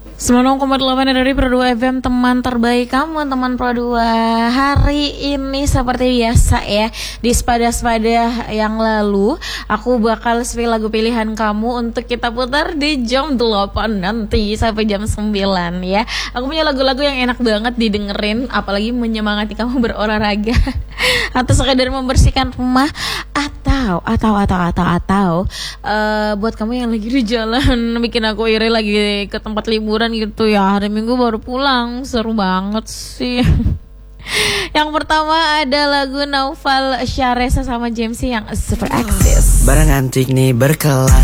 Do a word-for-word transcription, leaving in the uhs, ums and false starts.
sembilan puluh enam koma delapan dari Pro dua F M, teman terbaik kamu, teman Pro dua. Hari ini seperti biasa ya, di Sepada-Sepada yang lalu aku bakal spill lagu pilihan kamu untuk kita putar di jam delapan nanti sampai jam sembilan ya. Aku punya lagu-lagu yang enak banget didengerin, apalagi menyemangati kamu berolahraga atau sekedar membersihkan rumah, atau atau atau atau atau uh, buat kamu yang lagi di jalan bikin aku iri lagi ke tempat liburan gitu ya, hari Minggu baru pulang, seru banget sih. Yang pertama ada lagu Naufal Syaresa sama Jamesy yang Super Axis. Barang antik nih berkelas.